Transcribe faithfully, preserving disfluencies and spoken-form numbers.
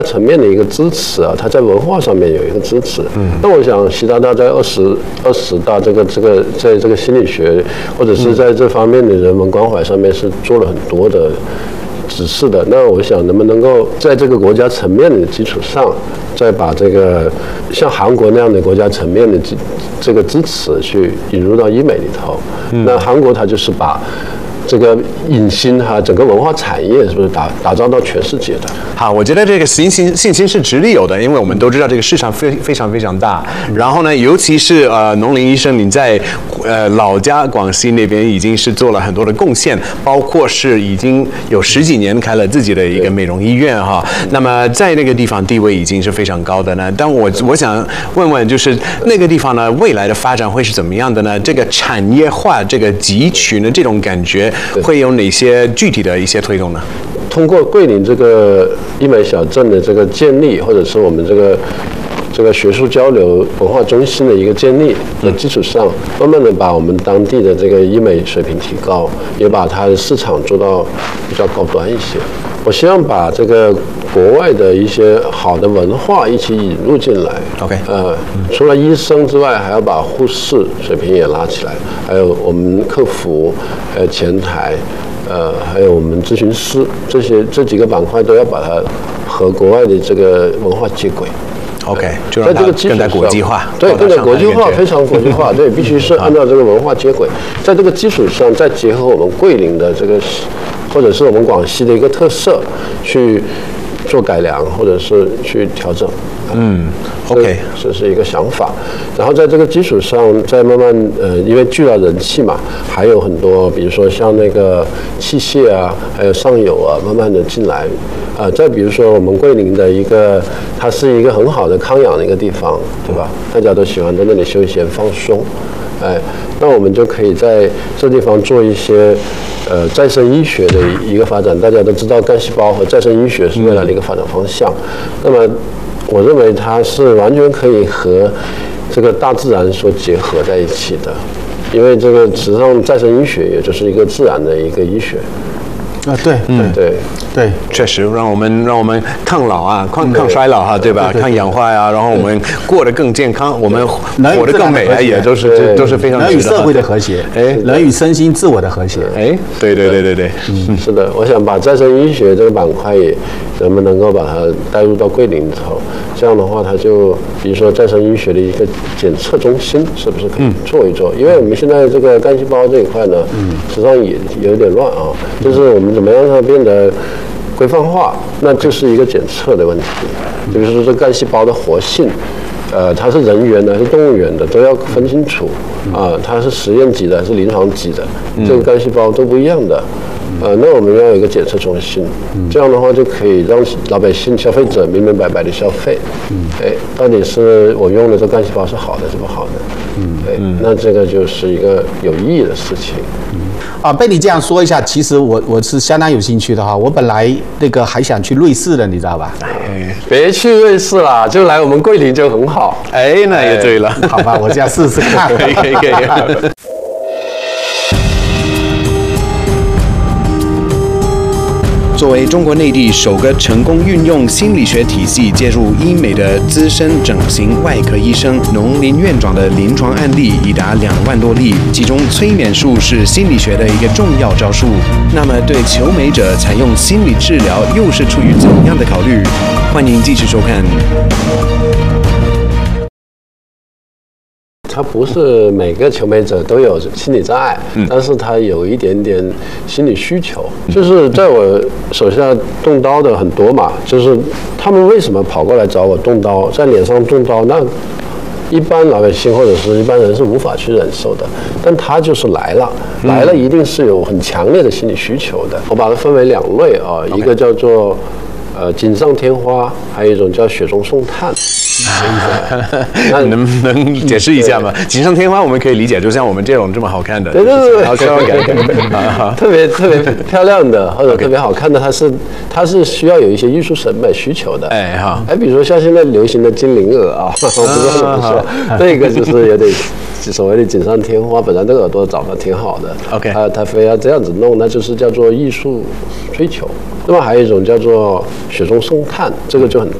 层面的一个支持啊，它在文化上面有一个支持。嗯，那我想习大大在二十二十大这个这个在这个心理学或者是在这方面的人文关怀上面是做了很多的指示的。那我想能不能够在这个国家层面的基础上，再把这个像韩国那样的国家层面的这个支持去引入到医美里头。嗯，那韩国它就是把这个影星哈，整个文化产业是不是打打造到全世界的？ 好，我觉得这个信心信心是直立有的，因为我们都知道这个市场非非常非常大。然后呢，尤其是呃，农林医生你在呃老家广西那边已经是做了很多的贡献，包括是已经有十几年开了自己的一个美容医院哈。那么在那个地方地位已经是非常高的呢。但我我想问问，就是那个地方呢，未来的发展会是怎么样的呢？这个产业化、这个集群的这种感觉。会有哪些具体的一些推动呢？ 通过桂林这个医美小镇的这个建立，或者是我们这个这个学术交流文化中心的一个建立的基础上，慢慢的把我们当地的这个医美水平提高，也把它的市场做到比较高端一些。我希望把这个国外的一些好的文化一起引入进来。 OK， 呃，除了医生之外，还要把护士水平也拉起来，还有我们客服，还有前台，呃，还有我们咨询师，这些这几个板块都要把它和国外的这个文化接轨。 OK， 就让它更加国际化， 对，更加国际化，非常国际化，对，必须是按照这个文化接轨，在这个基础上，再结合我们桂林的这个，或者是我们广西的一个特色，去做改良，或者是去调整。 嗯 ，OK， 这是一个想法。然后在这个基础上，再慢慢呃，因为聚了人气嘛，还有很多，比如说像那个器械啊，还有上游啊，慢慢的进来。啊、呃，再比如说我们桂林的一个，它是一个很好的康养的一个地方，对吧？大家都喜欢在那里休闲放松。哎，那我们就可以在这地方做一些呃再生医学的一个发展。大家都知道干细胞和再生医学是未来的一个发展方向。那么我认为它是完全可以和这个大自然所结合在一起的，因为这个实际上再生医学也就是一个自然的一个医学。 啊，对， 嗯， 对对， 确实让我们让我们抗老啊，抗抗衰老哈，对吧？抗氧化呀，然后我们过得更健康，我们活得更美啊，也都是都是非常人与社会的和谐，哎，人与身心自我的和谐， 哎，对对对对对， 嗯，是的，我想把再生医学这个板块也能不能够把它带入到桂林里头，这样的话，它就比如说再生医学的一个检测中心，是不是可以做一做？因为我们现在这个干细胞这一块呢，嗯，实际上也有点乱啊，就是我们怎么样让它变得规范化，那就是一个检测的问题。比如说这干细胞的活性，呃，它是人源的还是动物源的，都要分清楚啊。它是实验级的还是临床级的，这个干细胞都不一样的。呃，那我们要有一个检测中心，这样的话就可以让老百姓、消费者明明白白的消费。哎，到底是我用的这干细胞是好的是不好的？嗯，哎，那这个就是一个有意义的事情。 啊，被你这样说一下，其实我我是相当有兴趣的哈。我本来那个还想去瑞士的，你知道吧？ 哎，别去瑞士啦，就来我们桂林就很好。 哎，那也对了， 哎、好吧，我这样试试看。 可以可以可以。作为中国内地首个成功运用心理学体系介入医美的资深整形外科医生，农林院长的临床案例已达两万多例，其中催眠术是心理学的一个重要招数。那么，对求美者采用心理治疗又是出于怎样的考虑？欢迎继续收看。 他不是每个求美者都有心理障碍，嗯、但是他有一点点心理需求。就是在我手下动刀的很多嘛，就是他们为什么跑过来找我动刀，在脸上动刀，那一般老百姓或者是一般人是无法去忍受的，但他就是来了，来了一定是有很强烈的心理需求的。我把它分为两类啊，一个叫做呃锦上添花，还有一种叫雪中送炭。 那能不能解释一下吗？锦上添花我们可以理解，就像我们这种这么好看的， 对对对， 好看感， 特别特别漂亮的或者特别好看的，它是它是需要有一些艺术审美需求的。哎哈，哎，比如说像现在流行的精灵耳啊，我不知道怎么说，这个就是有点所谓的锦上添花，本来这个耳朵长得挺好的 ，OK， 他他非要这样子弄，那就是叫做艺术追求。 那么还有一种叫做雪中送炭，这个就很